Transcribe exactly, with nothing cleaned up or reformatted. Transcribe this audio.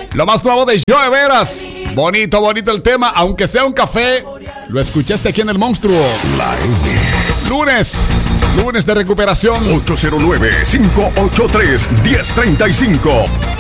Lo más nuevo de Joe Veras. Bonito, bonito el tema, aunque sea un café. Lo escuchaste aquí en El Monstruo. La M. Lunes, lunes de recuperación. ocho cero nueve, cinco ocho tres, uno cero tres cinco.